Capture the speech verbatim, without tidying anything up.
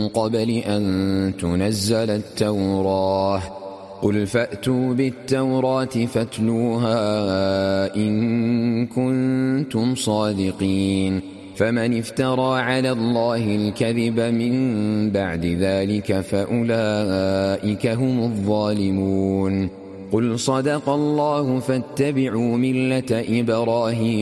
قبل أن تنزل التوراة قل فأتوا بالتوراة فاتلوها إن كنتم صادقين فمن افترى على الله الكذب من بعد ذلك فأولئك هم الظالمون قل صدق الله فاتبعوا ملة إبراهيم